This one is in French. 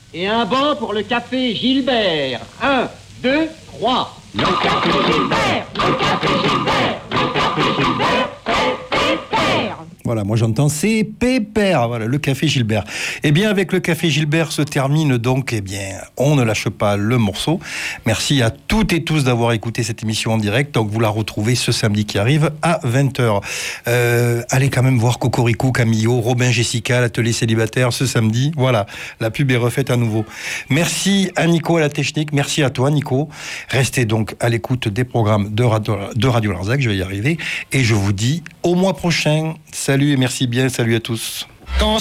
Et un banc pour le café Gilbert. 1, 2, 3. Le café Gilbert, le café Gilbert, le café Gilbert, c'est pépère. Voilà, moi j'entends c'est pépère, voilà, le café Gilbert. Eh bien, avec le café Gilbert se termine donc, eh bien, on ne lâche pas le morceau. Merci à toutes et tous d'avoir écouté cette émission en direct. Donc, vous la retrouvez ce samedi qui arrive à 20h. Allez quand même voir Cocorico, Camillo, Robin, Jessica, l'atelier célibataire ce samedi. Voilà, la pub est refaite à nouveau. Merci à Nico à la technique. Merci à toi, Nico. Restez donc à l'écoute des programmes de Radio Larzac, je vais y arriver. Et je vous dis au mois prochain. Salut et merci bien, salut à tous.